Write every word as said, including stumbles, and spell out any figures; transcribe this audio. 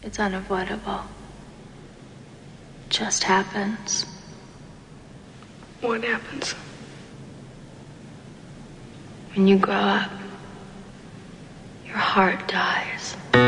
It's unavoidable. It just happens. What happens? When you grow up, your heart dies.